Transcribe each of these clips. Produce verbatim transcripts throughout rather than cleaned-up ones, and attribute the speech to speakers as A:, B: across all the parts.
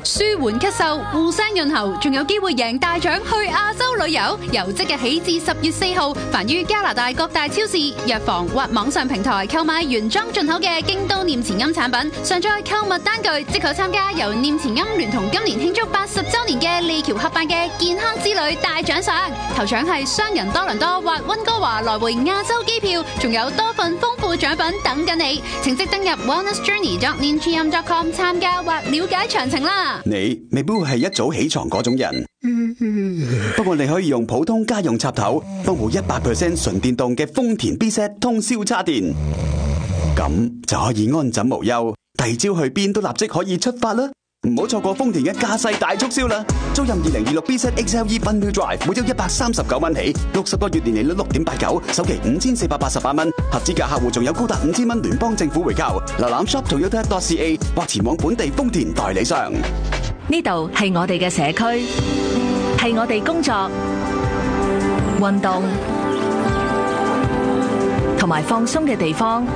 A: 舒緩咳嗽、護聲潤喉，仲有機會贏大獎去亞洲旅遊。由即日起至十月四號，凡於加拿大各大超市、藥房或網上平台購買原裝進口嘅京都念慈菴產品，上載購物單據，即可參加由念慈菴聯同今年慶祝八十週年嘅利橋合辦嘅健康之旅大獎賞。頭獎係雙人多倫多或溫哥華來回亞洲機票，仲有多份豐富獎品等緊你。請即登入 wellness journey dot nichium dot com 參加或了解詳情啦。
B: 你未必會係一早起床嗰種人，不過你可以用普通家用插頭幫補一百 percent 純電動嘅豐田 B set 通宵叉電，咁就可以安枕無憂，第二朝去邊都立即可以出發啦！唔好錯過豐田嘅駕駛大促銷啦！租賃二零二六 B set X L E Fun-Wheel Drive 每周一百三十九蚊起，六十個月年利率六點八九，首期五千四百八十八蚊，合資格客戶仲有高達五千蚊聯邦政府回購。瀏覽 shop toyota dot c a 或前往本地豐田代理商。
C: 呢度係我哋嘅社區，係我哋工作、運動同埋放鬆嘅地方。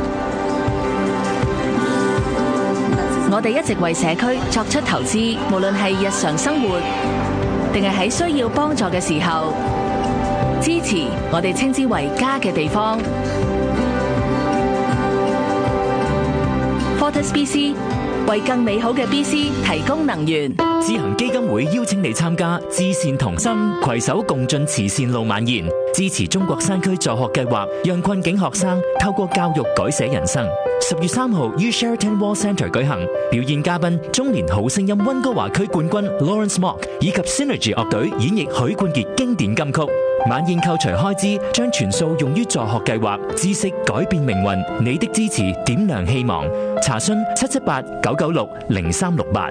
C: 我哋一直為社區作出投資，無論係日常生活，定係喺需要幫助嘅時候，支持我哋稱之為家嘅地方。Fortis B C 為更美好嘅 B C 提供能源。
D: 知行基金會邀請你參加至善同心，攜手共進慈善路晚宴，支持中國山區助學計劃，讓困境學生透過教育改寫人生。十月三號於 Sheraton Wall Centre 舉行，表演嘉賓中年好聲音溫哥華區冠軍 Lawrence Mock 以及 Synergy 樂隊演繹許冠傑經典金曲。晚宴扣除開支，將全數用於助學計劃。知識改變命運，你的支持點亮希望。查詢七七八九九六零三六八。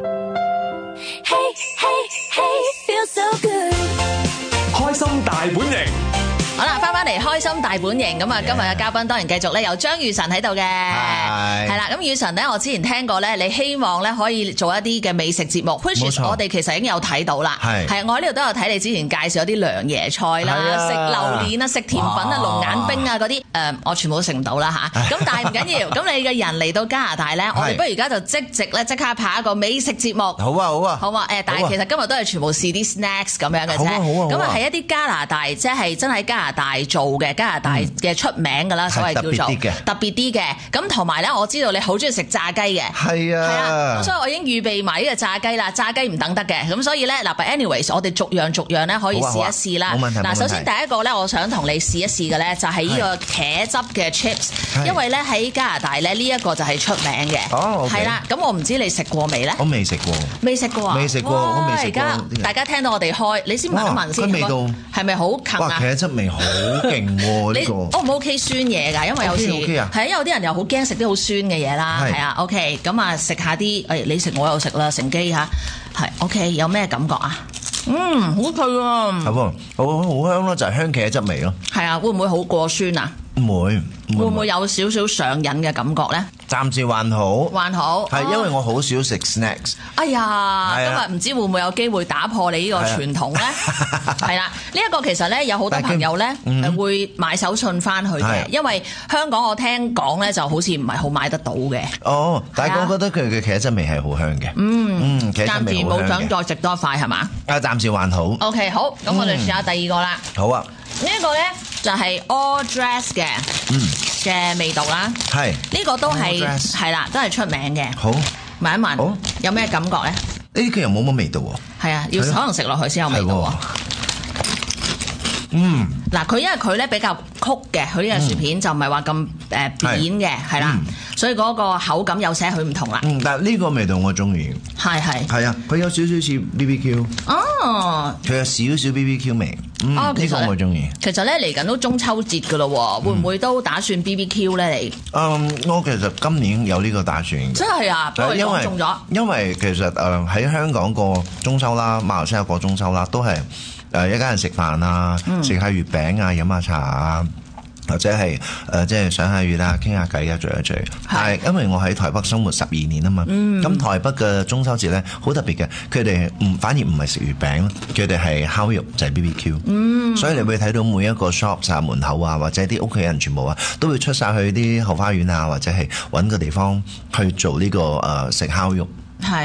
E: Hey, hey, hey, feels so good.
F: 開心大本營。
G: 好啦，翻返嚟開心大本營咁啊！今日嘅嘉賓當然繼續咧，有張裕晨喺度嘅，係啦。咁裕晨咧，我之前聽過咧，你希望咧可以做一啲嘅美食節目 which 我哋其實已經有睇到啦。係係，我喺呢度都有睇你之前介紹一啲涼椰菜啦，食榴蓮啊，食甜品啊，龍眼冰啊嗰啲，誒，我全部都食唔到啦嚇。咁但係唔緊要，咁你嘅人嚟到加拿大咧，我哋不如而家就即席咧即刻拍一個美食節目。好啊好啊，好啊誒！但係其實今日都係全部試啲 snacks 咁樣嘅啫。好啊好啊，咁啊係一啲加拿大即係真係加拿大做嘅加拿大嘅出名㗎啦，所謂叫做特別啲嘅。咁同埋咧，我知道你好中意食炸雞嘅，係啊，係啊，所以我已經預備埋呢個炸雞啦。炸雞唔等得嘅，咁所以咧嗱，but anyways，我哋逐樣逐樣咧可以試一試啦。冇問題。嗱，首先第一個咧，我想同你試一試嘅咧，就係呢個茄汁嘅 chips，因為咧喺加拿大咧呢一個就係出名嘅。哦，係啦。咁我唔知你食過未咧？我未食過。未食過啊？未食過，我未食過。而家大家聽到我哋開，你先聞一聞先。個味道係咪好近啊？茄汁味好勁喎！呢個 O 唔 OK 酸嘢㗎？因為有時係啊，有啲人又好驚食啲好酸嘅嘢啦。係啊 ，OK，咁啊食下啲誒，你食我又食啦，乘機嚇係 OK，有咩感覺啊？嗯，好脆啊！係喎，好好香咯，就係香茄汁味咯。係啊，會唔會好過酸啊？唔會。會唔會有少少上癮嘅感覺咧？暫時還好，還好，係因為我好少食 snacks。哎呀，今日唔知會唔會有機會打破你呢個傳統咧？係啦，呢一個其實咧有好多朋友咧誒會買手信翻去嘅，因為香港我聽講咧就好似唔係好買得到嘅。哦，但係我覺得佢嘅茄汁味係好香嘅。嗯嗯，暫時冇想再食多一塊係嘛？啊，暫時還好。OK，好，咁我哋試下第二個啦。好啊。呢一個咧就係 all dress 嘅。嗯。嘅味道啦，係呢個都係係啦，都係出名嘅。好，聞一聞，有咩感覺咧？呢個又冇乜味道喎。係啊，要可能食落去先有味道喎。嗯，嗱，佢因為佢咧比較曲嘅，佢呢個薯片就唔係話咁誒扁嘅，係啦，所以嗰個口感有些許唔同啦。嗯，但係呢個味道我中意。係係係啊，佢有少少似 B B Q。哦，佢有少少 B B Q 味。嗯，呢個我中意。其實咧嚟緊都中秋節噶咯，會唔會都打算 B B Q 咧？你？嗯，我其實今年有呢個打算。真係啊，不過講中咗。因為其實誒喺香港過中秋啦，馬來西亞過中秋啦，都係誒一家人食飯啊，食下月餅啊，飲下茶啊。或者係誒，即係上下月啊，傾下偈啊，聚一聚。係因為我喺台北生活十二年啊嘛，咁、嗯、台北嘅中秋節咧好特別嘅，佢哋唔反而唔係食月餅，佢哋係烤肉，就係、是、B B Q。嗯，所以你會睇到每一個 shop 啊、門口啊，或者啲屋企人全部啊，都會出晒去啲後花園啊，或者係揾個地方去做呢、這個誒食、呃、烤肉。係。